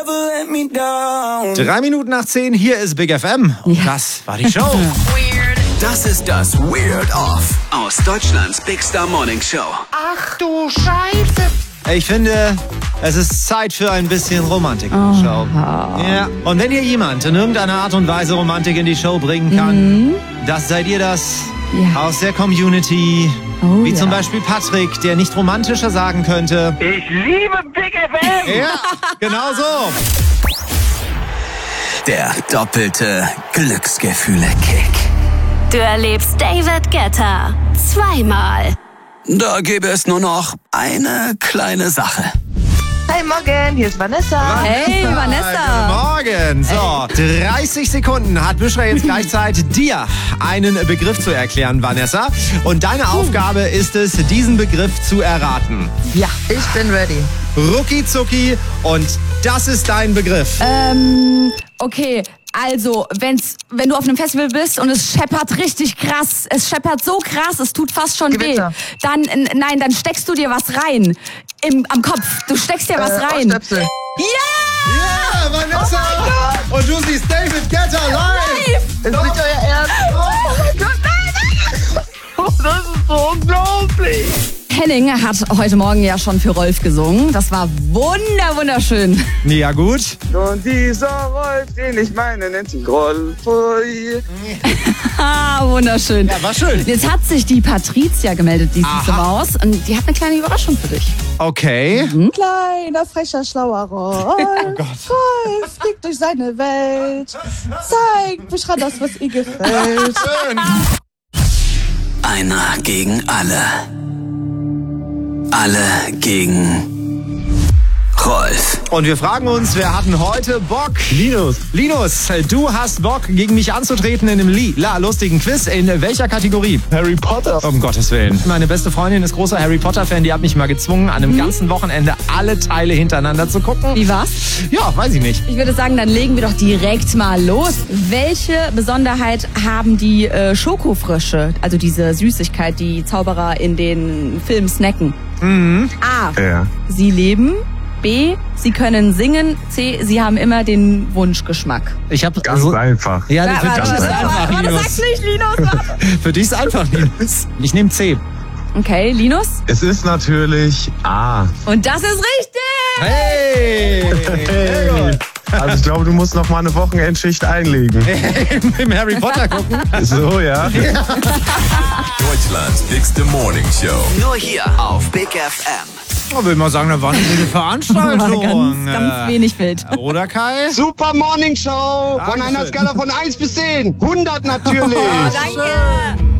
3 Minuten nach 10, hier ist Big FM. Und das war die Show. Das ist das Weird Off aus Deutschlands Big Star Morning Show. Ach du Scheiße. Ich finde, es ist Zeit für ein bisschen Romantik in der Show. Ja. Und wenn hier jemand in irgendeiner Art und Weise Romantik in die Show bringen kann, das seid ihr das aus der Community. Wie zum Beispiel Patrick, der nicht romantischer sagen könnte. Ich liebe Big FM. Ja, genau so. Der doppelte Glücksgefühle-Kick. Du erlebst David Guetta zweimal. Da gäbe es nur noch eine kleine Sache. Hi Morgen, hier ist Vanessa. Hey, Vanessa. Guten Morgen. So, 30 Sekunden hat Büschra jetzt gleich Zeit, dir einen Begriff zu erklären, Vanessa. Und deine Aufgabe ist es, diesen Begriff zu erraten. Ja, ich bin ready. Rucki zucki und das ist dein Begriff. Okay, also, wenn du auf einem Festival bist und es scheppert richtig krass, es scheppert so krass, es tut fast schon Gewitter. weh, dann steckst du dir was rein am Kopf. Du steckst dir was rein. Ohrstöpsel. Ja! Ja, Vanessa! Und du siehst David Guetta live! Ist nicht euer Ernst? Oh mein Gott, nein! Das ist so unglaublich. Henning hat heute Morgen ja schon für Rolf gesungen. Das war wunderschön. Ja, gut. Und dieser Rolf, den ich meine, nennt sich Rolf. Wunderschön. Ja, war schön. Jetzt hat sich die Patricia gemeldet, die süße Maus. Und die hat eine kleine Überraschung für dich. Okay. Kleiner, frecher, schlauer Rolf. Rolf fliegt durch seine Welt. Zeigt Büschra das, was ihr gefällt. Schön. Einer gegen alle. Alle gegen Rolf. Und wir fragen uns, wer hat denn heute Bock? Linus. Linus, du hast Bock, gegen mich anzutreten in einem lustigen Quiz. In welcher Kategorie? Harry Potter. Um Gottes Willen. Meine beste Freundin ist großer Harry Potter-Fan. Die hat mich mal gezwungen, an einem ganzen Wochenende alle Teile hintereinander zu gucken. Wie war's? Ja, weiß ich nicht. Ich würde sagen, dann legen wir doch direkt mal los. Welche Besonderheit haben die Schokofrösche, also diese Süßigkeit, die Zauberer in den Filmen snacken? A. Ja. Sie leben. B. Sie können singen. C. Sie haben immer den Wunschgeschmack. Ich habe Ganz einfach. Ja, für dich ist Warte, einfach, Linus. sag's nicht, Linus. Für dich ist einfach, Linus. Ich nehme C. Okay, Linus. Es ist natürlich A. Und das ist richtig. Hey! Sehr gut. Also ich glaube, du musst noch mal eine Wochenendschicht einlegen. Im Harry Potter gucken. So, ja. Deutschlands bigste Morning Show. Nur hier auf Big FM. Ich will mal sagen, da war eine gute Veranstaltung. Ganz wenig Bild. Oder Kai? Super Morning Show. Von einer Dankeschön. Skala von 1 bis 10. 100 natürlich. Danke.